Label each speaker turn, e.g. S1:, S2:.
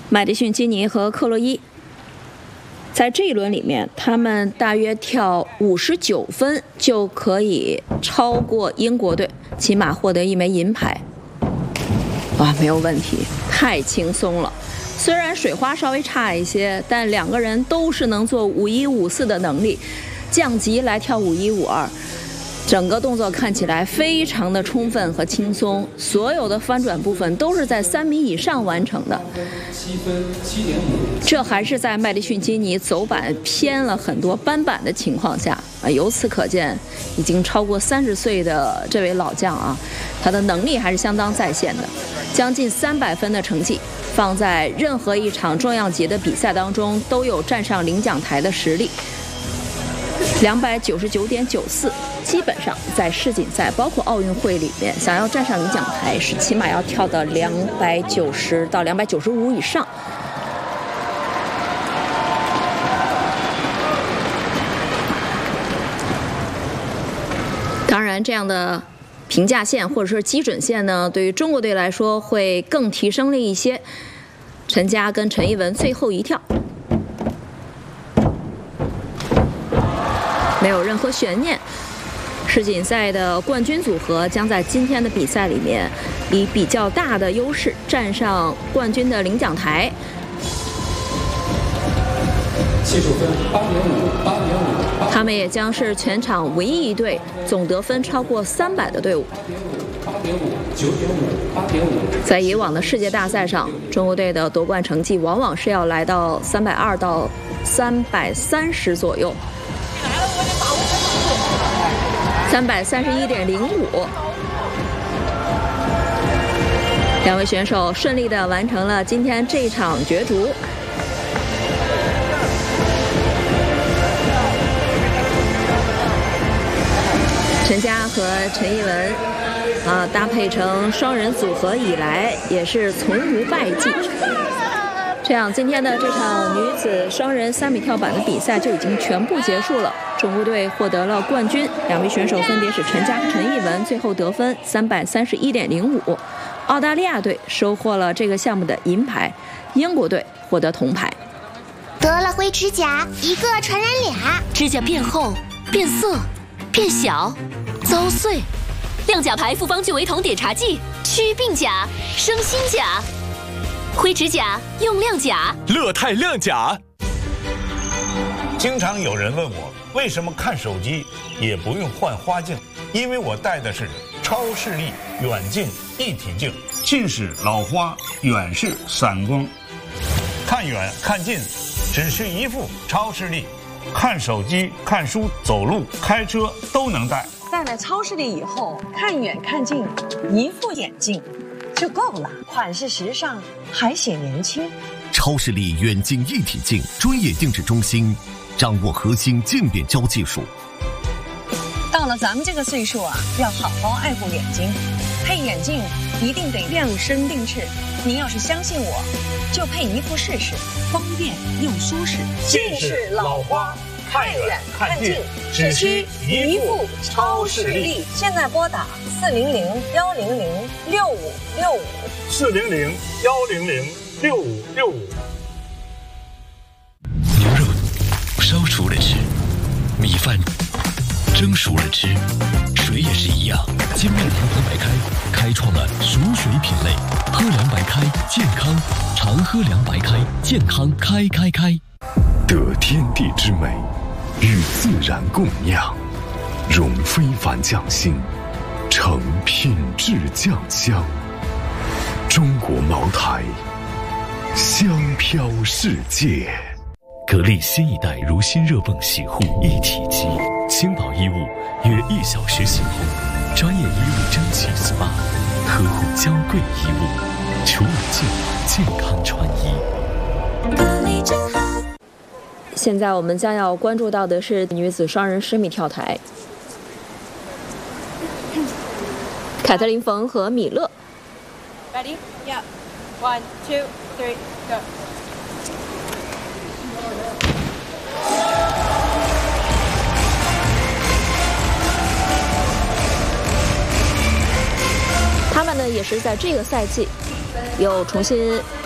S1: 麦迪逊基尼和克洛伊。在这一轮里面，他们大约跳59分就可以超过英国队，起码获得1枚银牌。哇，没有问题，太轻松了。虽然水花稍微差一些，但两个人都是能做51、54的能力，降级来跳51、52。整个动作看起来非常的充分和轻松，所有的翻转部分都是在3米以上完成的。这还是在麦迪逊基尼走板偏了很多斑板的情况下由此可见，已经超过30岁的这位老将啊，他的能力还是相当在线的。将近300分的成绩，放在任何一场重量级的比赛当中都有站上领奖台的实力。299.94，基本上在世锦赛包括奥运会里面，想要站上领奖台是起码要跳到290到295以上。当然，这样的评价线或者说基准线呢，对于中国队来说会更提升了一些。陈佳跟陈一文最后一跳。没有任何悬念，世锦赛的冠军组合将在今天的比赛里面以比较大的优势站上冠军的领奖台。
S2: 技术分8.5，8.5。
S1: 他们也将是全场唯一一队总得分超过300的队伍。
S2: 8.5、9.5、8.5。
S1: 在以往的世界大赛上，中国队的夺冠成绩往往是要来到320到330左右。331.05，两位选手顺利地完成了今天这场角逐。陈佳和陈一文搭配成双人组合以来，也是从无败绩。这样，今天的这场女子双人3米跳板的比赛就已经全部结束了。中国队获得了冠军，两位选手分别是陈佳和陈一文，最后得分331.05。澳大利亚队收获了这个项目的银牌，英国队获得铜牌。
S3: 得了灰指甲，一个传染俩，
S4: 指甲变厚、变色、变小、遭碎。亮甲牌复方聚维酮碘茶剂，祛病甲，生新甲。灰指甲用亮甲，
S5: 乐泰亮甲。
S6: 经常有人问我，为什么看手机也不用换花镜？因为我戴的是超视力远近一体镜，近视老花，远视散光，看远看近只需一副超视力，看手机、看书、走路、开车都能戴。
S7: 戴了超视力以后，看远看近，一副眼镜就够了，款式时尚，还显年轻。
S5: 超视力远近一体镜专业定制中心，掌握核心渐变焦技术。
S7: 到了咱们这个岁数要好好爱护眼睛，配眼镜一定得量身定制。您要是相信我，就配一副试试，方便又舒适。
S6: 近视老花，看远看近，只需一副超视力。
S7: 现在拨打
S6: 400-100-6565。400-100-6565。
S5: 牛肉烧熟了吃，米饭蒸熟了吃，水也是一样。金麦郎喝白开开创了熟水品类，喝凉白开健康，常喝凉白开健康开。
S8: 得天地之美，与自然共酿，融非凡匠心，成品质酱香。中国茅台，香飘世界。
S5: 格力新一代如新热泵洗护一体机，轻薄衣物约1小时洗护，专业衣物蒸汽 SPA， 呵护娇贵衣物，除了健康穿衣。
S3: 格力真好。
S1: 现在我们将要关注到的是女子双人10米跳台，凯特琳·冯和米勒。
S9: Ready? Yeah. 1, 2, 3, go.
S1: 他们呢也是在这个赛季又重新